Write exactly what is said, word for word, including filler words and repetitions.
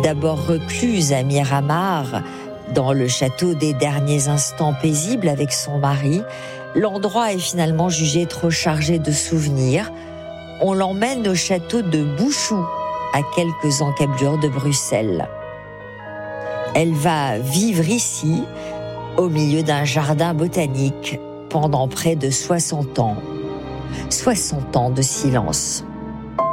D'abord recluse à Miramar, dans le château des derniers instants paisibles avec son mari, l'endroit est finalement jugé trop chargé de souvenirs. On l'emmène au château de Bouchoux, à quelques encablures de Bruxelles. Elle va vivre ici, au milieu d'un jardin botanique, pendant près de soixante ans. soixante ans de silence.